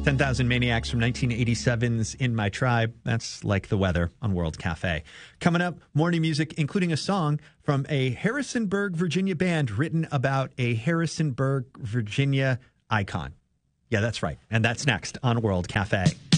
10,000 Maniacs from 1987's In My Tribe. That's Like the Weather on World Cafe. Coming up, morning music, including a song from a Harrisonburg, Virginia band written about a Harrisonburg, Virginia icon. Yeah, that's right. And that's next on World Cafe.